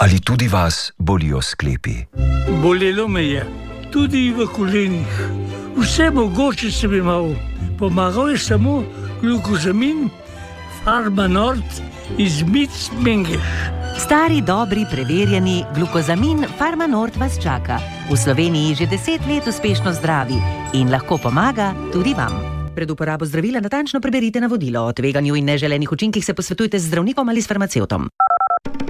Ali tudi vas bolijo sklepi? Bolelo me je, tudi v kolenih. Vse mogoče sem imel. Pomagal je samo glukozamin Farmanort iz Mengeš. Stari, dobri, preverjeni glukozamin Farmanort vas čaka. V Sloveniji že 10 let uspešno zdravi in lahko pomaga tudi vam. Pred uporabo zdravila natančno preberite navodilo. O tveganju in neželenih učinkih se posvetujte z zdravnikom ali s farmacevtom.